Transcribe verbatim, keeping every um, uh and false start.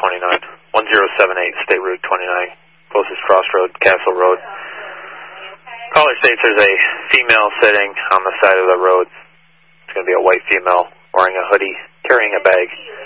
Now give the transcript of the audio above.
twenty-nine. one zero seven eight, State Route twenty-nine, closest crossroad, Castle Road. Caller states there's a female sitting on the side of the road. It's going to be a white female wearing a hoodie, carrying a bag.